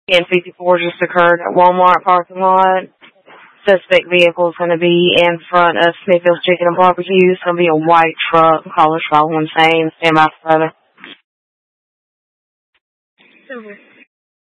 And 54 just occurred at Walmart parking lot. Suspect vehicle is going to be in front of Smithfield's Chicken and Barbecue. It's going to be a white truck. Callers following same. Stand by for further. Over.